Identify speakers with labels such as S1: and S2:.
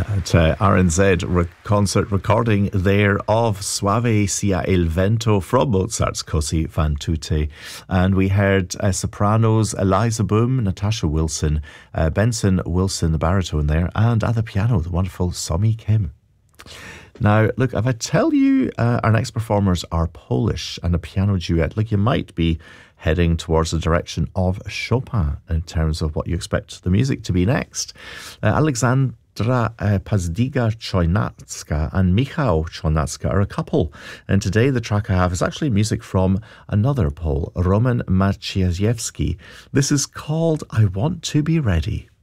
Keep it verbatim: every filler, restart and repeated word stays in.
S1: At uh, R N Z re- concert recording there of Suave sia il vento from Mozart's Così fan tutte. And we heard uh, sopranos Eliza Boom, Natasha Wilson, uh, Benson Wilson, the baritone there, and at the piano, the wonderful Somi Kim. Now, look, if I tell you uh, our next performers are Polish and a piano duet, look, you might be heading towards the direction of Chopin in terms of what you expect the music to be next. Uh, Alexandra uh, Pazdiga-Chojnacka and Michał Chojnacka are a couple. And today the track I have is actually music from another Pole, Roman Maciejewski. This is called I Want to Be Ready.